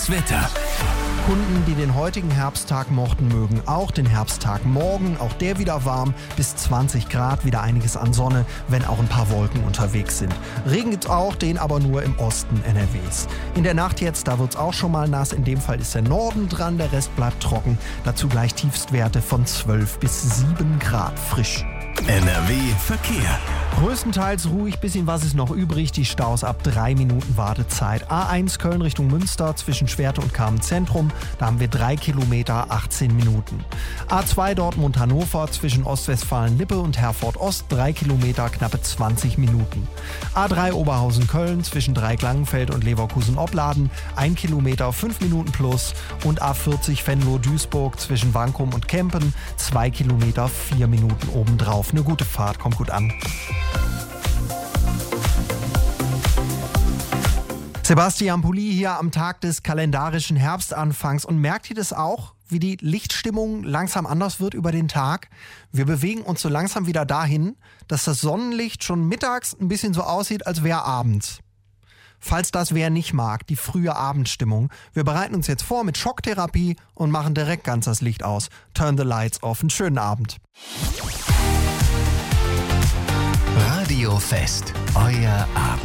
Das Wetter. Kunden, die den heutigen Herbsttag mochten, mögen auch den Herbsttag morgen. Auch der wieder warm, bis 20 Grad, wieder einiges an Sonne, wenn auch ein paar Wolken unterwegs sind. Regen gibt's auch, den aber nur im Osten NRWs. In der Nacht jetzt, da wird's auch schon mal nass. In dem Fall ist der Norden dran, der Rest bleibt trocken. Dazu gleich Tiefstwerte von 12 bis 7 Grad frisch. NRW Verkehr. Größtenteils ruhig, bisschen was ist noch übrig. Die Staus ab 3 Minuten Wartezeit. A1 Köln Richtung Münster zwischen Schwerte und Kamen Zentrum. Da haben wir 3 Kilometer, 18 Minuten. A2 Dortmund-Hannover zwischen Ostwestfalen-Lippe und Herford-Ost 3 Kilometer, knappe 20 Minuten. A3 Oberhausen-Köln zwischen Dreiecklangenfeld und Leverkusen-Opladen 1 Kilometer, 5 Minuten plus. Und A40 Venlo-Duisburg zwischen Wankum und Kempen 2 Kilometer, 4 Minuten obendrauf. Eine gute Fahrt, kommt gut an. Sebastian Pulli hier am Tag des kalendarischen Herbstanfangs. Und merkt ihr das auch, wie die Lichtstimmung langsam anders wird über den Tag? Wir bewegen uns so langsam wieder dahin, dass das Sonnenlicht schon mittags ein bisschen so aussieht, als wäre abends. Falls das wer nicht mag, die frühe Abendstimmung. Wir bereiten uns jetzt vor mit Schocktherapie und machen direkt ganz das Licht aus. Turn the lights off. Einen schönen Abend. Radio Fest. Euer Abend.